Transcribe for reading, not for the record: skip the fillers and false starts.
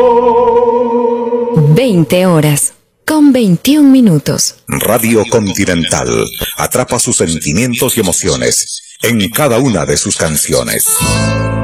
20 horas, con 21 minutos. Radio Continental atrapa sus sentimientos y emociones en cada una de sus canciones.